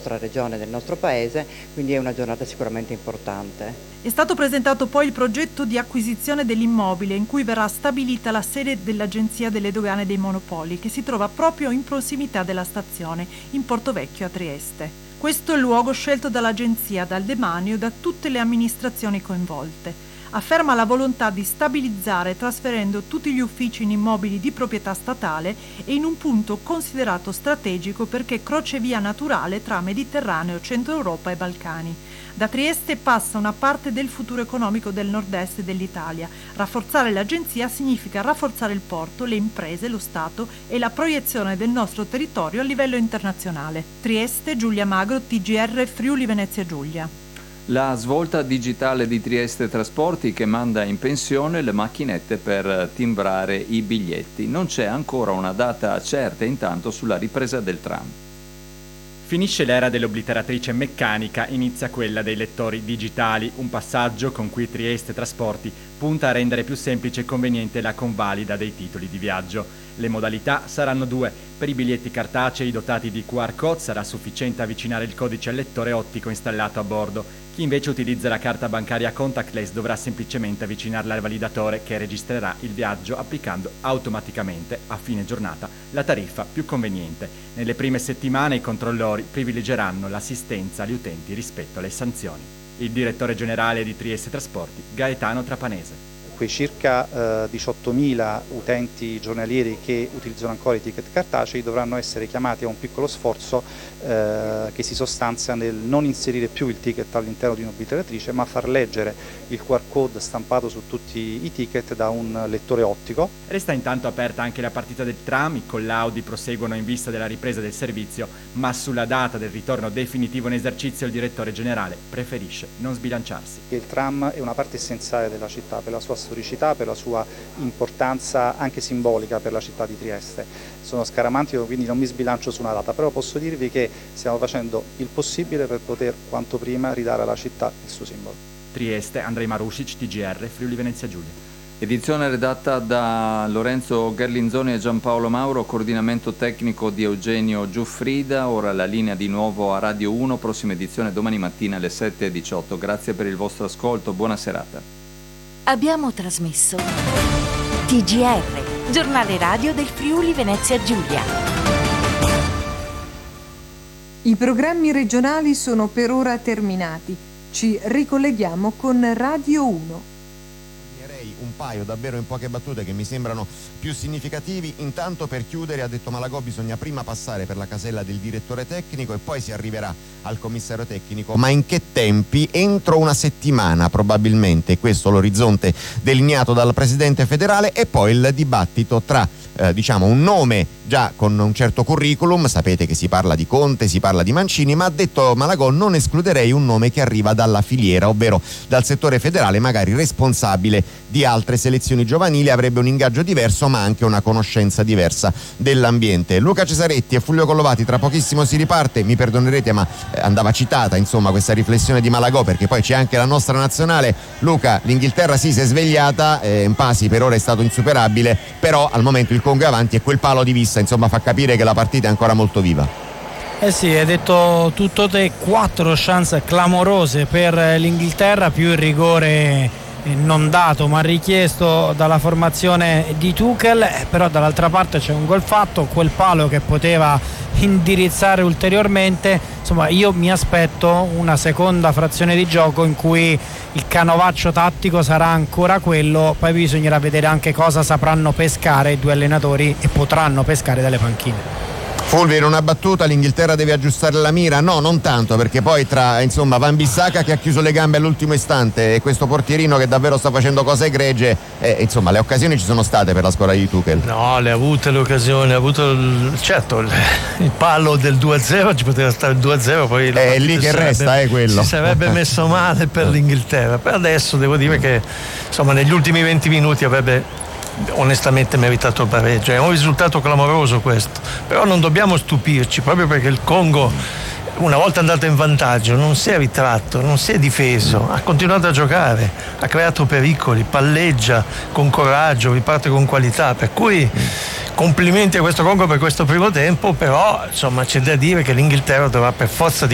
nostra regione, del nostro paese, quindi è una giornata sicuramente importante. È stato presentato poi il progetto di acquisizione dell'immobile in cui verrà stabilita la sede dell'Agenzia delle Dogane e dei Monopoli, che si trova proprio in prossimità della stazione, in Portovecchio a Trieste. Questo è il luogo scelto dall'Agenzia, dal demanio e da tutte le amministrazioni coinvolte. Afferma la volontà di stabilizzare trasferendo tutti gli uffici in immobili di proprietà statale e in un punto considerato strategico perché crocevia naturale tra Mediterraneo, Centro Europa e Balcani. Da Trieste passa una parte del futuro economico del nord-est dell'Italia. Rafforzare l'agenzia significa rafforzare il porto, le imprese, lo Stato e la proiezione del nostro territorio a livello internazionale. Trieste, Giulia Magro, TGR Friuli Venezia Giulia. La svolta digitale di Trieste Trasporti che manda in pensione le macchinette per timbrare i biglietti. Non c'è ancora una data certa intanto sulla ripresa del tram. Finisce l'era dell'obliteratrice meccanica, inizia quella dei lettori digitali, un passaggio con cui Trieste Trasporti punta a rendere più semplice e conveniente la convalida dei titoli di viaggio. Le modalità saranno due. Per i biglietti cartacei dotati di QR code sarà sufficiente avvicinare il codice al lettore ottico installato a bordo. Chi invece utilizza la carta bancaria contactless dovrà semplicemente avvicinarla al validatore che registrerà il viaggio applicando automaticamente a fine giornata la tariffa più conveniente. Nelle prime settimane i controllori privilegeranno l'assistenza agli utenti rispetto alle sanzioni. Il direttore generale di Trieste Trasporti, Gaetano Trapanese. Quei circa 18.000 utenti giornalieri che utilizzano ancora i ticket cartacei dovranno essere chiamati a un piccolo sforzo che si sostanzia nel non inserire più il ticket all'interno di un'obliteratrice, ma far leggere il QR code stampato su tutti i ticket da un lettore ottico. Resta intanto aperta anche la partita del tram, i collaudi proseguono in vista della ripresa del servizio, ma sulla data del ritorno definitivo in esercizio il direttore generale preferisce non sbilanciarsi. Il tram è una parte essenziale della città per la sua storicità, per la sua importanza anche simbolica per la città di Trieste. Sono scaramantico, quindi non mi sbilancio su una data, però posso dirvi che stiamo facendo il possibile per poter quanto prima ridare alla città il suo simbolo. Trieste, Andrei Marusic, TGR, Friuli Venezia Giulia. Edizione redatta da Lorenzo Gerlinzoni e Giampaolo Mauro, coordinamento tecnico di Eugenio Giuffrida. Ora la linea di nuovo a Radio 1, prossima edizione domani mattina alle 7:18. Grazie per il vostro ascolto, buona serata. Abbiamo trasmesso TGR, giornale radio del Friuli Venezia Giulia. I programmi regionali sono per ora terminati. Ci ricolleghiamo con Radio 1. Un paio davvero in poche battute che mi sembrano più significativi. Intanto, per chiudere, ha detto Malagò, bisogna prima passare per la casella del direttore tecnico e poi si arriverà al commissario tecnico. Ma in che tempi? Entro una settimana probabilmente, questo l'orizzonte delineato dal presidente federale, e poi il dibattito tra un nome già con un certo curriculum. Sapete che si parla di Conte, si parla di Mancini, ma ha detto Malagò non escluderei un nome che arriva dalla filiera, ovvero dal settore federale, magari responsabile di altre selezioni giovanili, avrebbe un ingaggio diverso ma anche una conoscenza diversa dell'ambiente. Luca Cesaretti e Fulvio Collovati, tra pochissimo si riparte. Mi perdonerete ma andava citata insomma questa riflessione di Malagò, perché poi c'è anche la nostra nazionale. Luca, l'Inghilterra sì, si è svegliata, Mpasi per ora è stato insuperabile, però al momento il Congo è avanti e quel palo di vista insomma fa capire che la partita è ancora molto viva. Sì, hai detto tutto te, 4 chance clamorose per l'Inghilterra, più il rigore non dato ma richiesto dalla formazione di Tuchel, però dall'altra parte c'è un gol fatto, quel palo che poteva indirizzare ulteriormente. Insomma, io mi aspetto una seconda frazione di gioco in cui il canovaccio tattico sarà ancora quello, poi bisognerà vedere anche cosa sapranno pescare i due allenatori e potranno pescare dalle panchine. Fulvio, in una battuta, l'Inghilterra deve aggiustare la mira? No, non tanto, perché poi tra Wan-Bissaka che ha chiuso le gambe all'ultimo istante e questo portierino che davvero sta facendo cose egregie, le occasioni ci sono state per la squadra di Tuchel. No, le ha avute le occasioni, ha avuto certo il palo del 2-0, ci poteva stare il 2-0, poi è lì che resta, quello. Si sarebbe messo male per l'Inghilterra. Per adesso devo dire che insomma negli ultimi 20 minuti avrebbe onestamente meritato il pareggio. È un risultato clamoroso questo, però non dobbiamo stupirci, proprio perché il Congo, una volta andato in vantaggio, non si è ritratto, non si è difeso, ha continuato a giocare, ha creato pericoli, palleggia con coraggio, riparte con qualità, per cui complimenti a questo Congo per questo primo tempo. Però insomma c'è da dire che l'Inghilterra dovrà per forza di